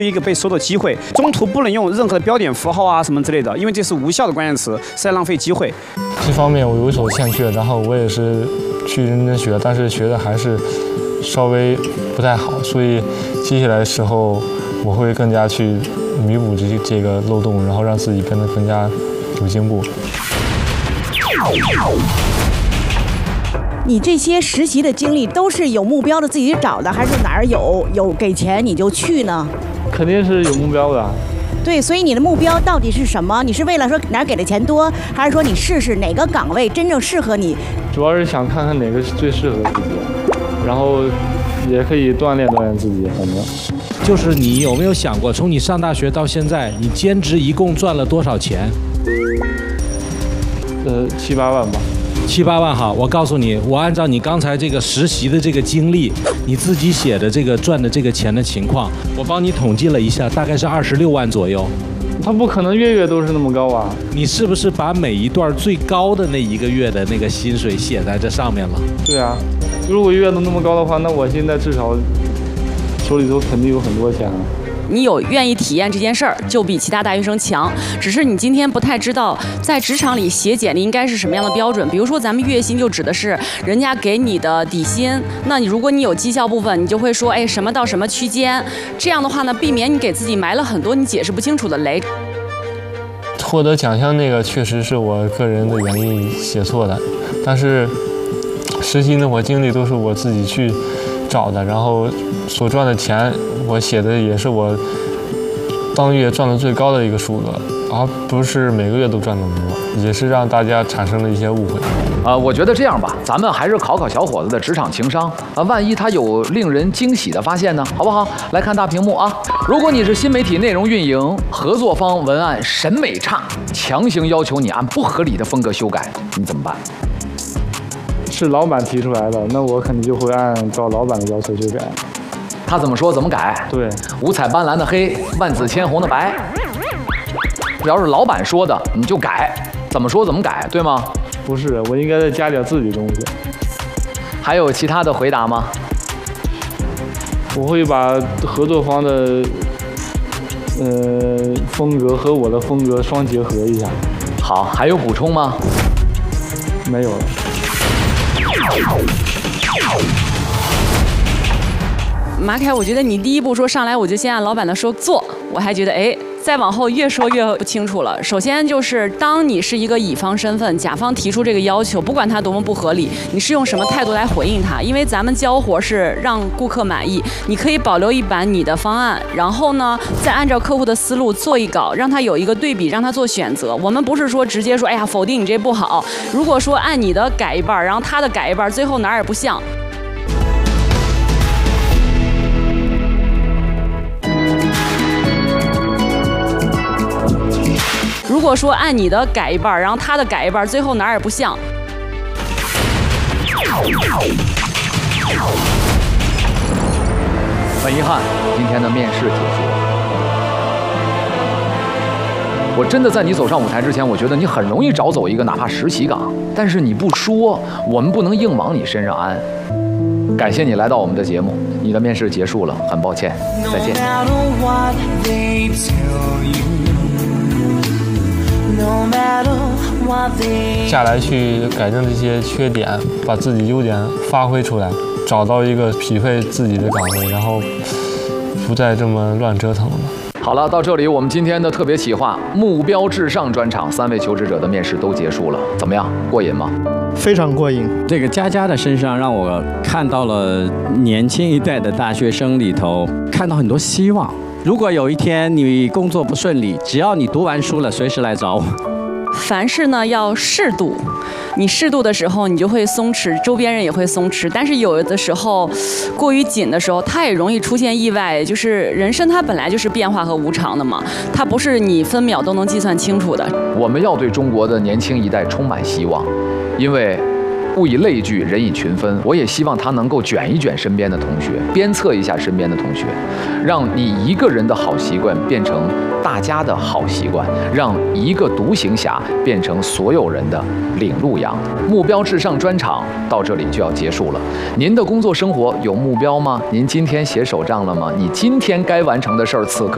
一个被搜的机会，中途不能用任何的标点符号啊什么之类的，因为这是无效的关键词，是在浪费机会。 一方面我有所欠缺，然后我也是去认真学，但是学的还是稍微不太好，所以接下来的时候我会更加去弥补这个漏洞，然后让自己变得更加有进步。 你这些实习的经历都是有目标的自己找的，还是哪儿有给钱你就去呢？ 肯定是有目标的。 对，所以你的目标到底是什么？你是为了说哪儿给的钱多，还是说你试试哪个岗位真正适合你？ 主要是想看看哪个是最适合自己，然后也可以锻炼锻炼自己。反正就是你有没有想过，从你上大学到现在，你兼职一共赚了多少钱 ？7、8万吧。 7、8万哈，我告诉你，我按照你刚才这个实习的这个经历，你自己写的这个赚的这个钱的情况，我帮你统计了一下，大概是26万左右。 他不可能月月都是那么高啊！ 你是不是把每一段最高的那一个月的那个薪水写在这上面了？ 对啊，如果月都那么高的话，那我现在至少手里头肯定有很多钱啊。 你有愿意体验这件事儿，就比其他大学生强。只是你今天不太知道，在职场里写简历应该是什么样的标准。比如说，咱们月薪就指的是人家给你的底薪。那你如果你有绩效部分，你就会说，哎，什么到什么区间。这样的话呢，避免你给自己埋了很多你解释不清楚的雷。 获得奖项那个确实是我个人的原因写错的，但是实习那会儿经历都是我自己去找的，然后所赚的钱我写的也是我当月赚的最高的一个数额，而不是每个月都赚那么多，也是让大家产生了一些误会。 我觉得这样吧，咱们还是考考小伙子的职场情商啊，万一他有令人惊喜的发现呢，好不好？来看大屏幕啊！如果你是新媒体内容运营合作方，文案审美差，强行要求你按不合理的风格修改，你怎么办？ 是老板提出来的，那我肯定就会按照老板的要求去改。 他怎么说怎么改？ 对， 五彩斑斓的黑，万紫千红的白。只要是老板说的，你就改，怎么说怎么改，对吗？ 不是，我应该再加点自己的东西。 还有其他的回答吗？ 我会把合作方的风格和我的风格双结合一下。 好，还有补充吗？ 没有了。 马凯，我觉得你第一步说上来我就先按老板的说做，我还觉得哎，再往后越说越不清楚了。首先就是当你是一个乙方身份，甲方提出这个要求，不管他多么不合理，你是用什么态度来回应他？因为咱们交活是让顾客满意，你可以保留一版你的方案，然后呢再按照客户的思路做一稿，让他有一个对比，让他做选择。我们不是说直接说哎呀否定你这不好，如果说按你的改一半，然后他的改一半，最后哪儿也不像。如果说按你的改一半，然后他的改一半，最后哪儿也不像。 很遗憾，今天的面试结束了。我真的在你走上舞台之前，我觉得你很容易找走一个哪怕实习岗，但是你不说，我们不能硬往你身上安。感谢你来到我们的节目，你的面试结束了，很抱歉，再见。 下来去改正这些缺点，把自己优点发挥出来，找到一个匹配自己的岗位，然后不再这么乱折腾了。 好了，到这里我们今天的特别企划目标至上专场，3位求职者的面试都结束了，怎么样？过瘾吗？ 非常过瘾。 这个佳佳的身上让我看到了年轻一代的大学生里头看到很多希望。如果有一天你工作不顺利，只要你读完书了，随时来找我。 凡事呢要适度，你适度的时候你就会松弛，周边人也会松弛。但是有的时候过于紧的时候，它也容易出现意外。就是人生它本来就是变化和无常的嘛，它不是你分秒都能计算清楚的。 我们要对中国的年轻一代充满希望，因为物以类聚，人以群分。我也希望他能够卷一卷身边的同学，鞭策一下身边的同学，让你一个人的好习惯变成大家的好习惯，让一个独行侠变成所有人的领路羊。目标至上专场到这里就要结束了。您的工作生活有目标吗？您今天写手账了吗？你今天该完成的事儿，此刻